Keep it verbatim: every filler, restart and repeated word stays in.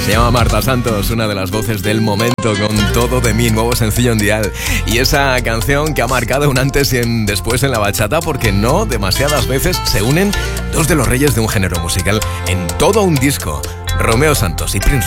Se llama Marta Santos, una de las voces del momento, con Todo de mí, nuevo sencillo en Dial. Y esa canción que ha marcado un antes y un después en la bachata, porque no demasiadas veces se unen dos de los reyes de un género musical en todo un disco, Romeo Santos y Prince